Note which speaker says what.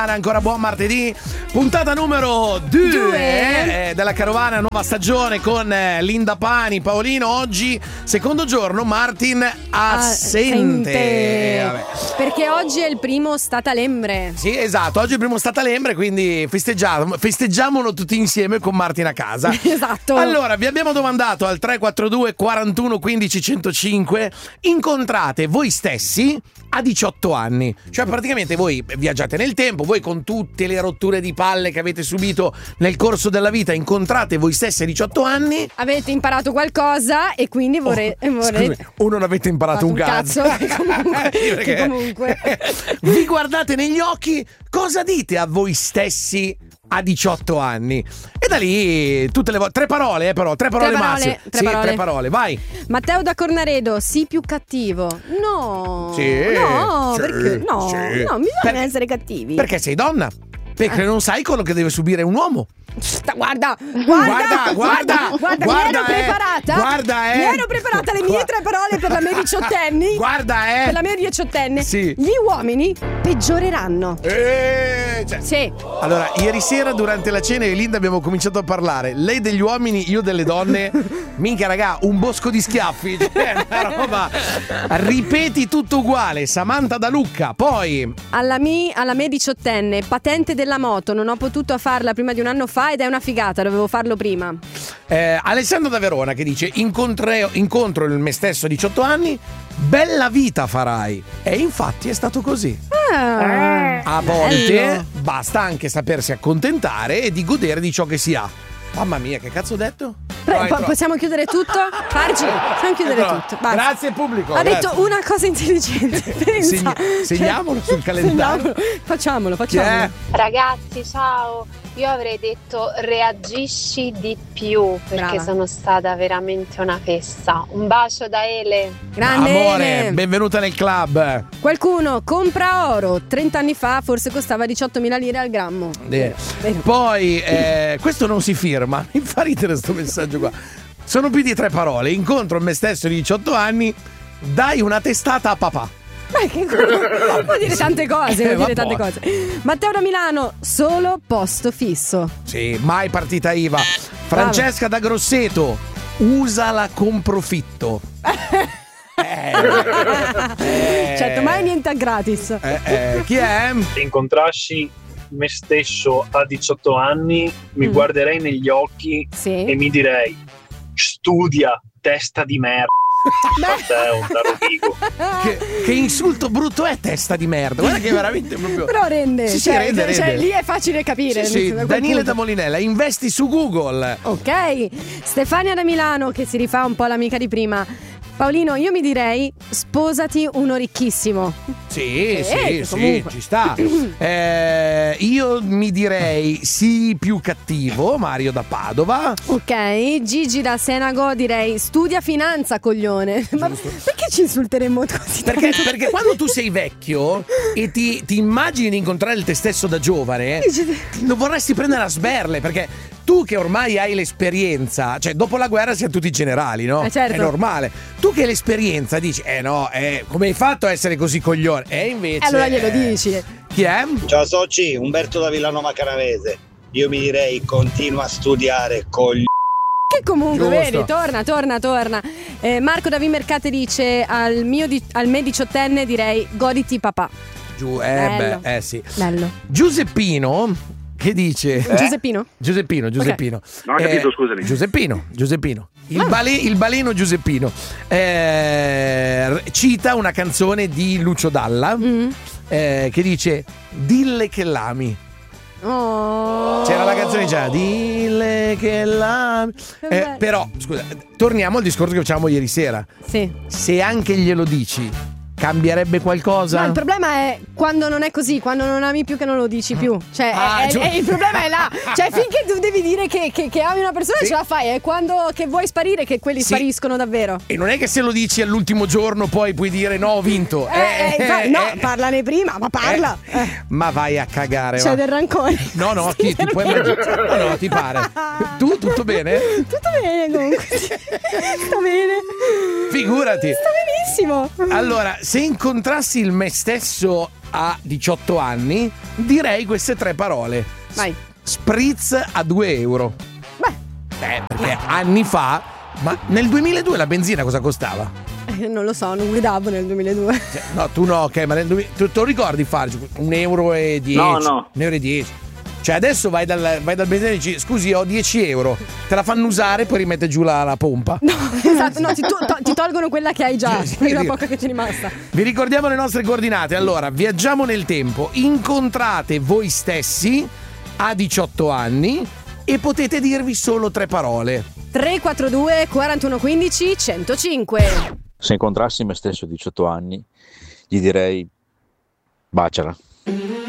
Speaker 1: Ancora buon martedì, puntata numero 2 della Carovana, nuova stagione con Linda Pani, Paolino. Oggi secondo giorno, Martin assente.
Speaker 2: Vabbè. Perché oggi è il primo Statalembre.
Speaker 1: Sì, esatto, oggi è il primo Statalembre, quindi festeggiamolo tutti insieme con Martin a casa.
Speaker 2: Esatto.
Speaker 1: Allora, vi abbiamo domandato al 342 41 15 105: incontrate voi stessi a 18 anni? Cioè praticamente voi viaggiate nel tempo, voi con tutte le rotture di palle che avete subito nel corso della vita incontrate voi stessi a 18 anni.
Speaker 2: Avete imparato qualcosa e quindi vorrete...
Speaker 1: O non avete imparato un cazzo.
Speaker 2: Comunque.
Speaker 1: Vi guardate negli occhi, cosa dite a voi stessi a 18 anni? E da lì tutte le volte tre parole massime. Tre parole, vai.
Speaker 2: Matteo da Cornaredo, sii più cattivo. No.
Speaker 1: Sì.
Speaker 2: No,
Speaker 1: Sì,
Speaker 2: perché no,
Speaker 1: sì.
Speaker 2: no, bisogna essere cattivi.
Speaker 1: Perché sei donna. Perché non sai quello che deve subire un uomo.
Speaker 2: Guarda, mi ero preparata le mie tre parole per la mia diciottenni. Per la mia diciottenne.
Speaker 1: Sì.
Speaker 2: Gli uomini peggioreranno. Sì.
Speaker 1: Allora, ieri sera durante la cena io e Linda abbiamo cominciato a parlare. Lei degli uomini, io delle donne. Minchia raga, un bosco di schiaffi. Una roba. Ripeti tutto uguale. Samantha da Lucca. Poi
Speaker 2: alla mia diciottenne, patente della moto. Non ho potuto farla prima di un anno fa ed è una figata, dovevo farlo prima.
Speaker 1: Alessandro da Verona che dice: incontro il me stesso a 18 anni, bella vita farai. E infatti è stato così. A volte basta anche sapersi accontentare e di godere di ciò che si ha. Mamma mia, che cazzo ho detto?
Speaker 2: Possiamo chiudere tutto? Fargi, possiamo chiudere tutto. Basta.
Speaker 1: Grazie pubblico.
Speaker 2: Detto una cosa intelligente.
Speaker 1: Segniamolo sul calendario.
Speaker 2: Facciamolo.
Speaker 3: Ragazzi, ciao. Io avrei detto reagisci di più, perché sono stata veramente una festa. Un bacio da Ele.
Speaker 2: Grande
Speaker 1: amore,
Speaker 2: Ele.
Speaker 1: benvenuta nel club.
Speaker 2: Qualcuno compra oro. 30 anni fa forse costava 18.000 lire al grammo.
Speaker 1: Poi questo non si firma. Mi fa ridere sto messaggio qua. Sono più di tre parole. Incontro me stesso di 18 anni. Dai una testata a papà.
Speaker 2: Vuol dire tante cose, Matteo da Milano, solo posto fisso.
Speaker 1: Sì, mai partita IVA. Francesca da Grosseto, usala con profitto.
Speaker 2: Certo, mai niente a gratis.
Speaker 1: Chi è?
Speaker 4: Se incontrassi me stesso a 18 anni, mi guarderei negli occhi e mi direi: studia, testa di merda.
Speaker 1: Che insulto brutto è testa di merda. Guarda che veramente proprio.
Speaker 2: Però rende.
Speaker 1: Rende.
Speaker 2: Cioè, lì è facile capire.
Speaker 1: Sì. Daniele da Molinella, investi su Google.
Speaker 2: Ok. Stefania da Milano, che si rifà un po' all'amica di prima. Paolino, io mi direi sposati uno ricchissimo.
Speaker 1: Sì, ci sta. Io mi direi sii più cattivo, Mario da Padova.
Speaker 2: Ok, Gigi da Senago direi studia finanza, coglione. Ma perché ci insulteremmo così?
Speaker 1: Perché quando tu sei vecchio e ti immagini di incontrare te stesso da giovane, non vorresti prendere a sberle, perché tu che ormai hai l'esperienza, cioè dopo la guerra siamo tutti generali, no?
Speaker 2: Certo.
Speaker 1: È normale. Tu che hai l'esperienza dici, come hai fatto a essere così coglione? E invece...
Speaker 2: allora glielo dici.
Speaker 1: Chi è?
Speaker 5: Ciao soci, Umberto da Villanova Canavese. Io mi direi continua a studiare,
Speaker 2: Che comunque,
Speaker 1: Giusto.
Speaker 2: vedi, torna. Marco da Vimercate dice al me diciottenne direi goditi papà.
Speaker 1: Sì.
Speaker 2: Bello.
Speaker 1: Giuseppino che dice
Speaker 2: Giuseppino?
Speaker 1: Giuseppino.
Speaker 4: Okay. Non ho capito, scusami.
Speaker 1: Giuseppino. Il baleno Giuseppino cita una canzone di Lucio Dalla che dice dille che l'ami.
Speaker 2: Oh.
Speaker 1: C'era la canzone già dille che l'ami. Però scusa, torniamo al discorso che facevamo ieri sera.
Speaker 2: Sì.
Speaker 1: Se anche glielo dici, cambierebbe qualcosa?
Speaker 2: No, il problema è quando non è così, quando non ami più che non lo dici più. Cioè, il problema è là. Cioè, finché tu devi dire che ami una persona, ce la fai. È quando che vuoi sparire che quelli spariscono davvero.
Speaker 1: E non è che se lo dici all'ultimo giorno poi puoi dire no, ho vinto.
Speaker 2: Parlane prima, ma parla.
Speaker 1: Ma vai a cagare.
Speaker 2: C'è del rancore.
Speaker 1: No, ti puoi immaginare. No, ti pare. Tu tutto bene?
Speaker 2: Tutto bene comunque. Sta bene.
Speaker 1: Figurati.
Speaker 2: Sta benissimo.
Speaker 1: Allora, se incontrassi il me stesso a 18 anni, direi queste 3 parole.
Speaker 2: Vai.
Speaker 1: Spritz a 2 euro. Perché anni fa, ma nel 2002 la benzina cosa costava?
Speaker 2: Non lo so, non guidavo nel 2002.
Speaker 1: No, tu no, ok, ma nel 2000, tu lo ricordi farci? 1,10 euro?
Speaker 4: No.
Speaker 1: 1,10 euro. Cioè adesso vai dal benzina e dici scusi ho 10 euro, te la fanno usare e poi rimette giù la pompa.
Speaker 2: No, esatto, no, ti tolgono quella che hai già, quella poca che ti è rimasta.
Speaker 1: Vi ricordiamo le nostre coordinate. Allora, viaggiamo nel tempo, incontrate voi stessi a 18 anni e potete dirvi solo 3 parole.
Speaker 2: 342 41 15 105.
Speaker 6: Se incontrassi me stesso a 18 anni, gli direi baciala.